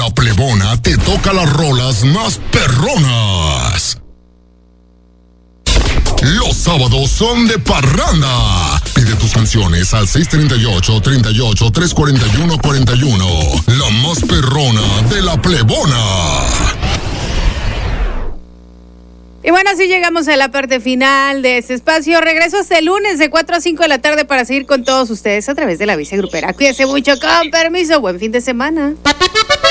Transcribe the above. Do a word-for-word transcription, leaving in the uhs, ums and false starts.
La Plebona te toca las rolas más perronas. Los sábados son de parranda. Pide tus canciones al seis treinta y ocho, treinta y ocho, tres cuarenta y uno, cuarenta y uno. La más perrona de La Plebona. Y bueno, así llegamos a la parte final de este espacio. Regreso este lunes de cuatro a cinco de la tarde para seguir con todos ustedes a través de la Vice Grupera. Cuídense mucho, con permiso. Buen fin de semana.